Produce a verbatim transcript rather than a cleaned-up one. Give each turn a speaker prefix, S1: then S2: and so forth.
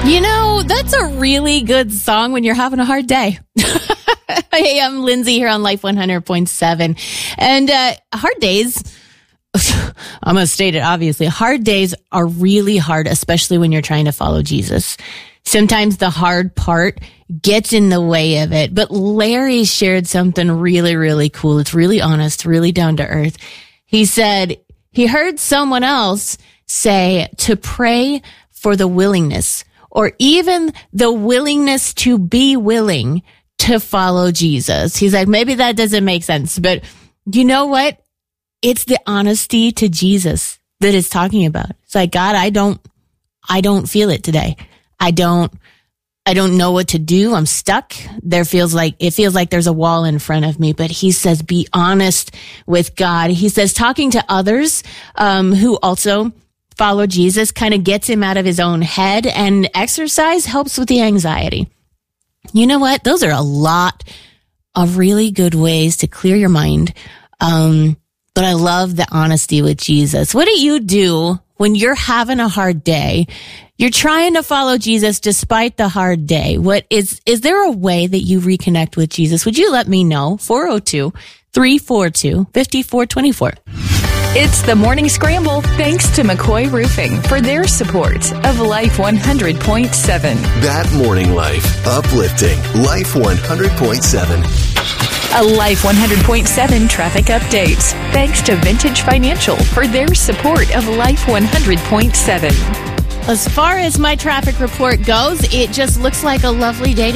S1: You know, that's a really good song when you're having a hard day. Hey, I'm Lindsay here on Life one hundred point seven. And uh, hard days, I'm going to state it obviously, hard days are really hard, especially when you're trying to follow Jesus. Sometimes the hard part gets in the way of it. But Larry shared something really, really cool. It's really honest, really down to earth. He said he heard someone else say to pray for the willingness, or even the willingness to be willing to follow Jesus. He's like, maybe that doesn't make sense, but you know what? It's the honesty to Jesus that it's talking about. It's like, God, I don't, I don't feel it today. I don't, I don't know what to do. I'm stuck. There feels like, it feels like there's a wall in front of me, but he says, be honest with God. He says, talking to others, um, who also follow Jesus kind of gets him out of his own head, and exercise helps with the anxiety. You know what? Those are a lot of really good ways to clear your mind. Um, but I love the honesty with Jesus. What do you do when you're having a hard day? You're trying to follow Jesus despite the hard day. What is, is there a way that you reconnect with Jesus? Would you let me know? four oh two, three four two, five four two four.
S2: It's the Morning Scramble, thanks to McCoy Roofing for their support of Life one hundred point seven.
S3: That morning life, uplifting Life one hundred point seven.
S2: A Life one hundred point seven traffic update, thanks to Vintage Financial for their support of Life one hundred point seven.
S1: As far as my traffic report goes, it just looks like a lovely day